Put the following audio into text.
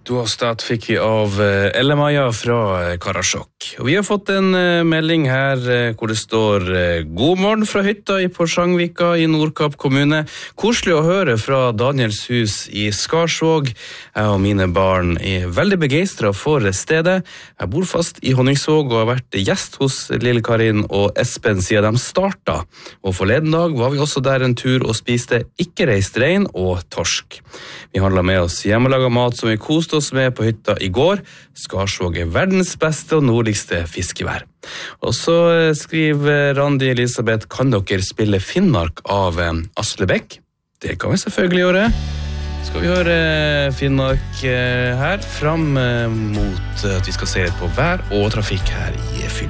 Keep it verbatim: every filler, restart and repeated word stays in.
Dåstad fikk vi av Elle-Maja fra Karasjok. Og vi har fått en melding her hvor det står God morgen fra hytta i Porsangvika i Nordkapp kommune. Koselig å høre fra Daniels hus i Skarsvåg. Jeg og mine barn er veldig begeistret for stedet. Jeg bor fast i Honningsvåg og har vært gjest hos Lille Karin og Espen siden de startet. Og forleden dag var vi også der en tur og spiste ikke reist rein og torsk. Vi handlet med oss hjemmelaget mat som vi koste oss med på hytta i går. Skarsvåg er verdens beste og nordligste fiskevær. Og så skriver Randi Elisabeth, kan dere spille Finnmark av Asle Bekk? Det kan vi selvfølgelig gjøre. Skal vi høre Finnmark her, fram mot at vi skal se litt på vær og trafikk her i Fylke.